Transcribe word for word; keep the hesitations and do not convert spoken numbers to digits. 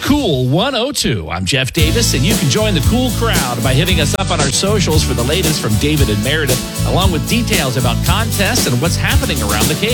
Cool one oh two. I'm Jeff Davis, and you can join the cool crowd by hitting us up on our socials for the latest from David and Meredith, along with details about contests and what's happening around the cave.